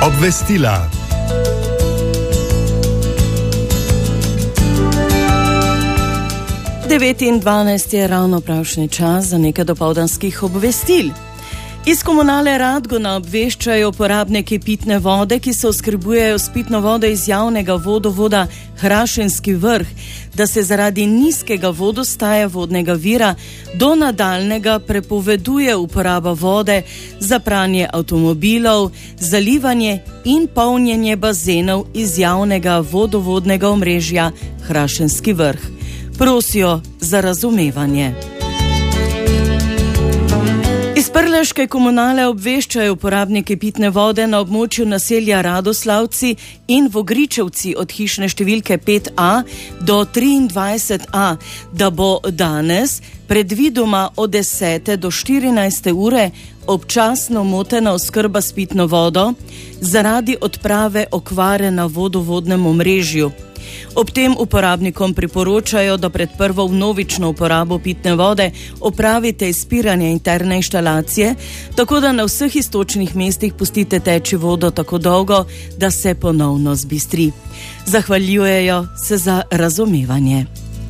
Obvestila. Devet in 12 je ravno pravšnji čas za nekaj dopoldanskih obvestil. Iz Komunale Radgona obveščajo uporabniki pitne vode, ki se oskrbujejo s pitno vodo iz javnega vodovoda Hrašenski vrh, da se zaradi nizkega vodostaja vodnega vira do nadaljnjega prepoveduje uporaba vode za pranje avtomobilov, zalivanje in polnjenje bazenov iz javnega vodovodnega omrežja Hrašenski vrh. Prosijo za razumevanje. Iz Prleške komunale obveščajo uporabniki pitne vode na območju naselja Radoslavci in Vogričevci od hišne številke 5A do 23A, da bo danes predvidoma od 10. do 14. ure občasno motena oskrba s pitno vodo zaradi odprave okvare na vodovodnem omrežju. Ob tem uporabnikom priporočajo, da pred prvo vnovično uporabo pitne vode opravite izpiranje interne inštalacije, tako da na vseh iztočnih mestih pustite teči vodo tako dolgo, da se ponovno zbistri. Zahvaljujejo se za razumevanje.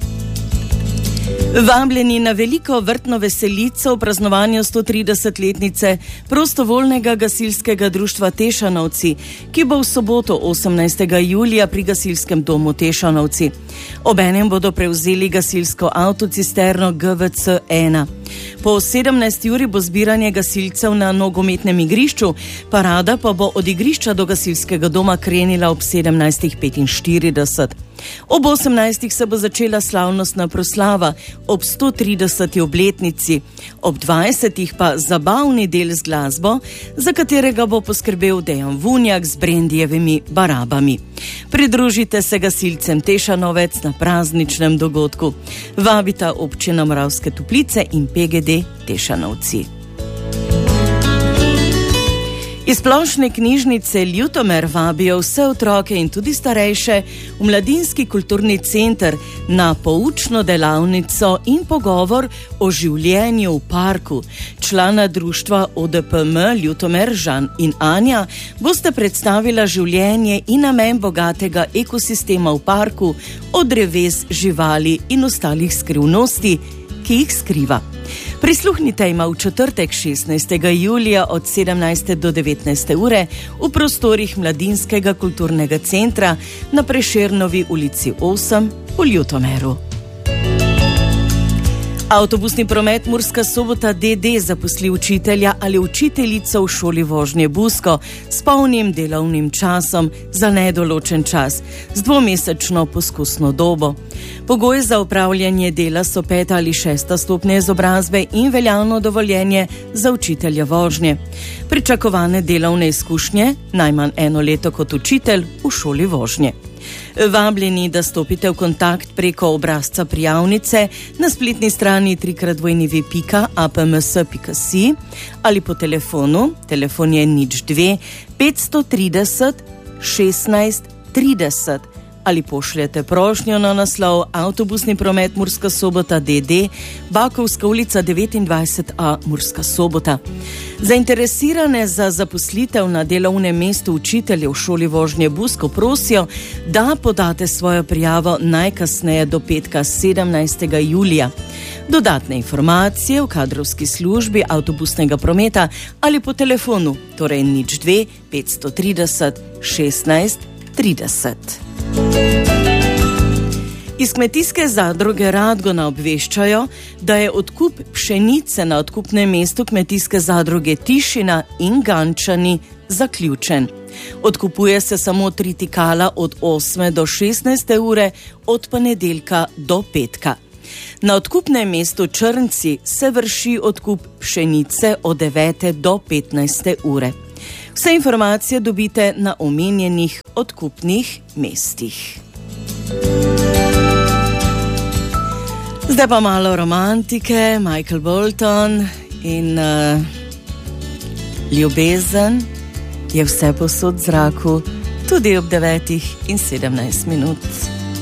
Vabljeni na veliko vrtno veselico v praznovanju 130-letnice prostovoljnega gasilskega društva Tešanovci, ki bo v soboto 18. julija pri gasilskem domu Tešanovci. Obenem bodo prevzeli gasilsko avtocisterno GVC-1. Po 17. uri bo zbiranje gasilcev na nogometnem igrišču, parada pa bo od igrišča do gasilskega doma krenila ob 17.45. Ob 18. se bo začela slavnostna proslava ob 130. obletnici, ob 20. pa zabavni del z glasbo, za katerega bo poskrbel Dejan Vunjak z Brendijevimi barabami. Pridružite se gasilcem Tešanovec na prazničnem dogodku. Vabita občina Moravske Toplice in PGD Tešanovci. Iz Splošne knjižnice Ljutomer vabijo vse otroke in tudi starejše v Mladinski kulturni center na poučno delavnico in pogovor o življenju v parku. Člana društva ODPM Ljutomer, Žan in Anja, boste predstavila življenje in namen bogatega ekosistema v parku, od dreves, živali in ostalih skrivnosti, ki jih skriva. Prisluhnite jima v četrtek 16. julija od 17. do 19. ure v prostorih Mladinskega kulturnega centra na Prešernovi ulici 8 v Ljutomeru. Avtobusni promet Murska Sobota DD zaposli učitelja ali učiteljico v šoli vožnje Busko s polnim delovnim časom za nedoločen čas z 2-mesečno poskusno dobo. Pogoji za opravljanje dela so 5. ali 6. stopnja izobrazbe in veljavno dovoljenje za učitelja vožnje. Pričakovane delovne izkušnje najmanj 1 leto kot učitelj v šoli vožnje. Vabljeni, da stopite v kontakt preko obrazca prijavnice na spletni strani www.apms.si ali po telefonu, telefon je 02 530 16 30, ali pošljete prošnjo na naslov Avtobusni promet Murska Sobota DD, Bakovska ulica 29A, Murska Sobota. Zainteresirane za zaposlitev na delovnem mestu učitelja v šoli vožnje Busko prosijo, da podate svojo prijavo najkasneje do petka 17. julija. Dodatne informacije v kadrovski službi avtobusnega prometa ali po telefonu, torej 02 530 16 30. Iz Kmetijske zadruge Radgona obveščajo, da je odkup pšenice na odkupnem mestu Kmetijske zadruge Tišina in Gančani zaključen. Odkupuje se samo 3 tikala od 8. do 16. ure, od ponedeljka do petka. Na odkupnem mestu Črnci se vrši odkup pšenice od 9. do 15. ure. Vse informacije dobite na omenjenih odkupnih mestih. Zdaj pa malo romantike, Michael Bolton in ljubezen je vse povsod v zraku, tudi ob 9:17.